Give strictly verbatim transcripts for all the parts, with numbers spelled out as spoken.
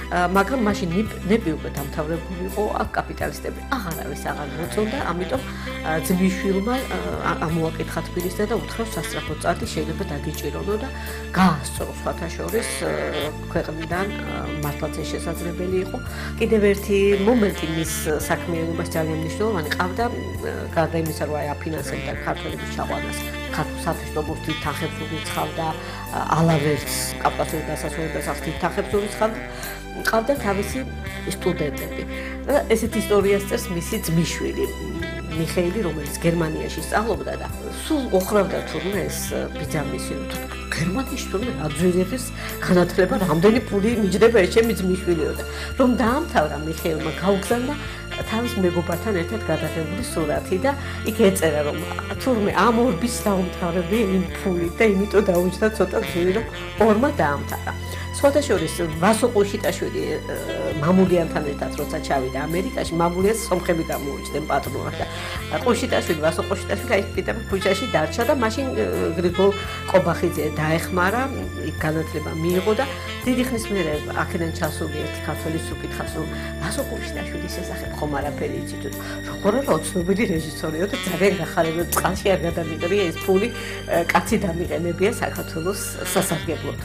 მაგრამ მაშინ ნები უკვე დამთავრებული იყო, აქ კაპიტალისტები აღარავის აღარ მოწონდა, ამიტომ ძმისშვილმა ამოაკითხა თბილისზე და უთხრა სასწრაფო წარდი შეიძლება დაგიჭირონო და გაასწრო სხვათა შორის ქვეყნიდან მართლაც ეს შესაძლებელი იყო. კიდევ ერთი მომენტი მის საქმიანობას ძალიან მნიშვნელოვანი ყავდა, გარდა იმისა, რომ აი აფინანსებდა ქართველების ჩაყვანას ქართულ სათავისუფლოს თითახებს უცხავდა, ალავერს კავკასიურ დასასრულებას ახ თითახებს უცხავდა, ყავდა თავისი სტუდენტები. და ესეთ ისტორიას წერს მისი ძმისშვილი მიხეილი, რომელიც გერმანიაში სწავლობდა და სულ ოხრავდა თურმე ეს ბიძამისი გერმანიაში თურმე აძვირების განათლება რამდენი პული მიჯდება ეს ჩემი ძმისშვილიო და რომ დაამთავრა მიხეილმა გაუგზავნა თავის მეგობართან ერთად გადაღებული სურათი და იქ ეწერა რომ თურმე ამ ორბის დაუმთავრებია იმ ფულით და იმიტომ დაუჯდა ცოტა ძვირი რომ ორმა დაამთავრა. სხვათა შორის ვასო ყოშიტაშვილი მამულიანთან ერთად როცა ჩავიდა ამერიკაში, მამულიას სომხები გამოუჩნდნენ პატრონად და ყოშიტაშვილი ვასო ყოშიტაშვილი აი პიტერ ქუჩაში დარჩა და მაშინ გრიგოლ ყობახიძე დაეხმარა, იქ განათლება მიიღო და დიდი ხნის მერე აქედან ჩასული ერთი ქართველი უკითხავს რომ ვასო ყოშიტაშვილის შესახებ ხომ არაფერი იცით თუ როგორ არა უცნობელი რეჟისორიო და ძალიან გახარებულ წყალში არ გადამიყრია ეს ფული კაცი დამიყენებია საქართველოს სასარგებლოდ.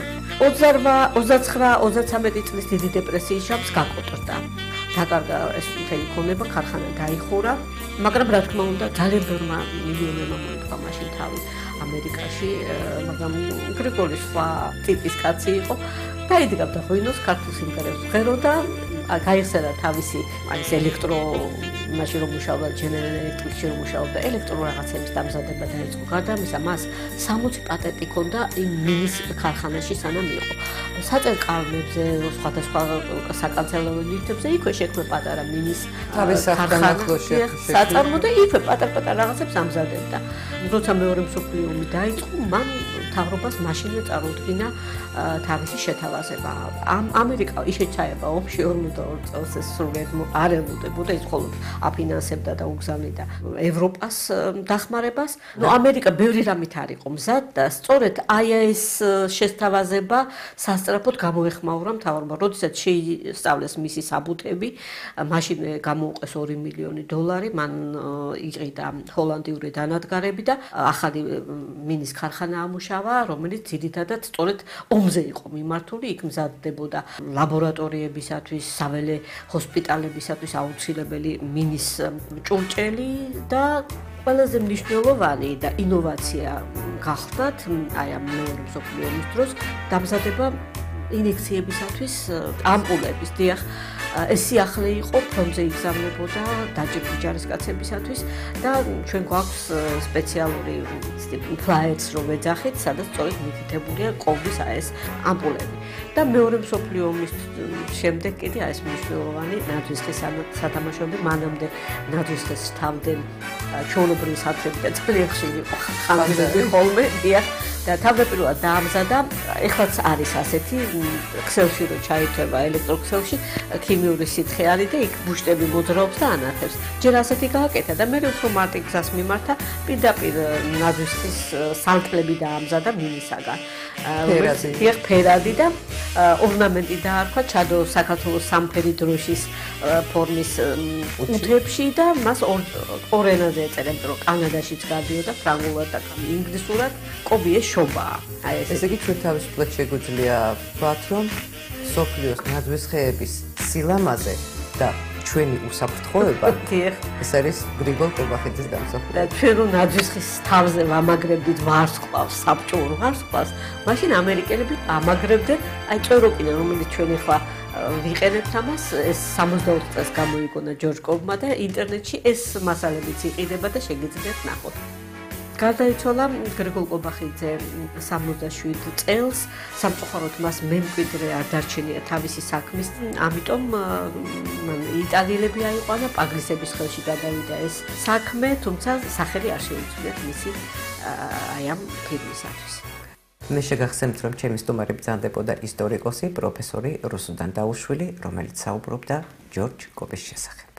ოცდაოთხ ოცდათვრამეტი წლის დიდი დეპრესიის შამს გაკოტრდა. დაკარგა ეს მთელი ქონება, ქარხანა დაიხურა, მაგრამ რა თქმა უნდა ძალიან ბევრმა მილიონერმა მოიგო მაშინ თავი ამერიკაში, მაგრამ გრიგოლი სხვა ტიპის კაცი იყო. დაიდგამდა ღვინოს ქართულ სიმღერებს ვღეროდა, გაიხსენა თავისი არის ელექტრო მაშინ რომ მუშაობდა ჯენერალ ელექტრიკში რომ მუშაობდა ელექტრო რაღაცების დამზადება დაიწყო. გარდა ამისა მას სამოცი პატენტი ჰქონდა იმ მინის ქარხანაში სანამ იყო. საწერ-კალმებზე, სხვადასხვა საკანცელრო ნივთებზე იქვე შექმნა პატარა მინის ქარხანაში საწარმო და იქვე პატარ-პატარ რაღაცებს ამზადებდა. როცა მეორე მსოფლიო ომი დაიწყო, მან მთავრობას მაშინვე წარუდგინა თავისი შეთავაზება. ამერიკა ისე ჩაება ომში ორმოცდაორ წელს ეს სრულად არ ელოდებოდა, ის მხოლოდ აფინანსებდა და უგზავნიდა ევროპას დახმარებას. ნუ ამერიკა ბევრი რამით არ იყო მზად და სწორედ აი ეს შესთავაზება სასწრაფოდ გამოეხმაურა მთავრობამ. როდესაც შეისწავლეს მისი საბუთები, მაშინ გამოუყეს ორი მილიონი დოლარი, მან იყიდა ჰოლანდიური დანადგარები და ახალი მინის ქარხანა ამუშავა, რომელიც ძირითადად სწორედ ომზე იყო მიმართული, იქ მზადდებოდა ლაბორატორიებისათვის, საველე ჰოსპიტალებისათვის აუცილებელი მინის ჭურჭელი და ყველაზე მნიშვნელოვანი და ინოვაცია გახლდათ აი ამ მეორე მსოფლიო ომის დროს დამზადება ინექციებისათვის ამპულების. დიახ, ეს სიახლე იყო ფრონტზე იგზავნებოდა დაჭირდა ჯარისკაცებისათვის და ჩვენ გვაქვს სპეციალური ფლაიერს რომ ეძახით, სადაც სწორედ მითითებულია კოვრის ეს ამპულები. და მეორე მსოფლიო ომის შემდეგ კიდე ეს მნიშვნელოვანი ნაძვისხის სათამაშოები, მანამდე ნაძვისხის თავდნენ ჩვეულებრივი საათები და ძალიან ხშირი იყო ხანძრები ხოლმე, დიახ. და თავდაპირველად დაამზადა, ეხლაც არის ასეთი ქსელში რო ჩაირთვება ელექტროქსელში, ქიმიური სითხე არის და იქ ბუშტები მოძრაობს და ანათებს. ჯერ ასეთი გააკეთა და მე უფრო მარტივ გზას მიმართა, პირდაპირ ნაძვისხის სალტლები დაამზადა მინისაგან. ფერადი. ფერადი და ორნამენტი დაარქვა, ჩადო საქართველოს სამფერი დროშის ფორმის უთებში და მას ორ ენაზე ეწერა, რომ კანადაშიც გადიოდა ფრანგულად და ინგლისურად, კობიე შობაა. აი ესე იგი ჩვენ თავისუფლად შეგვიძლია ვთქვათ, რომ სოფლიოს ნაძვისხეების სილამაზე და ჩვენი უსაფრთხოება ეს არის გრიგოლ ყობახიძის დამსახურება. და ჩვენ რომ ნაძვისხის თავზე ვამაგრებდით ვარსკვლავს, საბჭოურ ვარსკვლავს, მაშინ ამერიკელები ამაგრებდნენ აი ჭოროკინა, რომელიც ჩვენ ახლა ვიყენებთ ამას, ეს სამოცდაოთხ წელს გამოიგონა ჯორჯ კობმა და ინტერნეტში ეს მასალებიც იყიდება და შეგიძლიათ ნახოთ. გარდაიცვალა გრიგოლ ყობახიძე სამოცდაშვიდ წელს, სამწუხაროდ მას მემკვიდრე არ დარჩენია თავისი საქმის, ამიტომ მან იტალიელები აიყვანა, პაგლისების ხელში გადავიდა ეს საქმე, თუმცა სახელი არ შეუძლიათ მისი აი ამ ფილმისათვის. მე შეგახსენებთ, რომ ჩემი სტუმარი ბრძანდებოდა ისტორიკოსი, პროფესორი რუსუდან დაუშვილი, რომელიც საუბრობდა ჯორჯ კობის შესახებ.